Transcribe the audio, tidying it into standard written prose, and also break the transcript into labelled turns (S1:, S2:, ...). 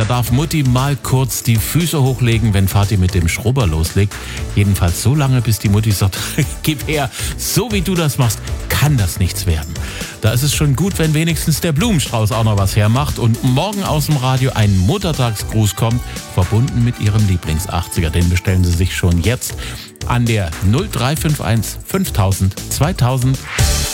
S1: Da darf Mutti mal kurz die Füße hochlegen, wenn Vati mit dem Schrubber loslegt. Jedenfalls so lange, bis die Mutti sagt, gib her, so wie du das machst, kann das nichts werden. Da ist es schon gut, wenn wenigstens der Blumenstrauß auch noch was hermacht und morgen aus dem Radio ein Muttertagsgruß kommt, verbunden mit ihrem Lieblings-80er. Den bestellen Sie sich schon jetzt an der 0351 5000 2000.